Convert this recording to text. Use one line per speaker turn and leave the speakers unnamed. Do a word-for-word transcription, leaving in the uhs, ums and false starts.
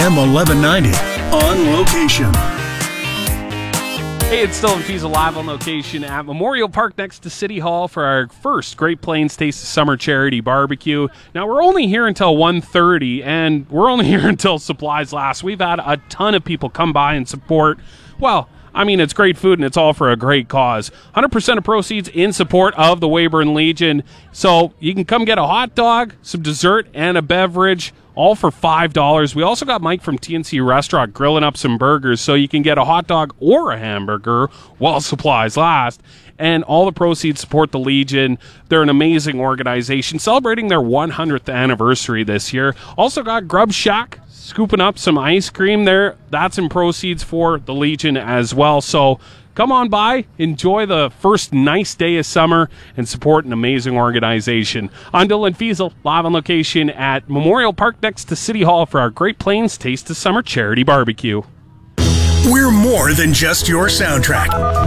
M eleven ninety on location.
Hey, it's Dylan Fiesel live on location at Memorial Park next to City Hall for our first Great Plains Taste of Summer charity barbecue. Now, we're only here until one thirty, and we're only here until supplies last. We've had a ton of people come by and support. Well, I mean, it's great food, and it's all for a great cause. one hundred percent of proceeds in support of the Weyburn Legion. So you can come get a hot dog, some dessert, and a beverage, all for five dollars. We also got Mike from T N C Restaurant grilling up some burgers, so you can get a hot dog or a hamburger while supplies last. And all the proceeds support the Legion. They're an amazing organization celebrating their one hundredth anniversary this year. Also got Grub Shack scooping up some ice cream there. That's in proceeds for the Legion as well. So come on by, enjoy the first nice day of summer, and support an amazing organization. I'm Dylan Fiesel, live on location at Memorial Park next to City Hall for our Great Plains Taste of Summer charity barbecue.
We're more than just your soundtrack.